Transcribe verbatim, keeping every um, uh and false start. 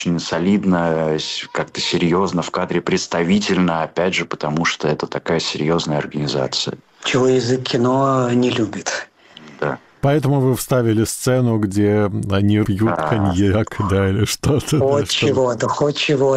очень солидно, как-то серьезно, в кадре представительно, опять же, потому что это такая серьезная организация. Чего язык кино не любит. Да. Поэтому вы вставили сцену, где они пьют А. коньяк, да, или что-то. Хоть да, что... чего-то, хоть чего-то.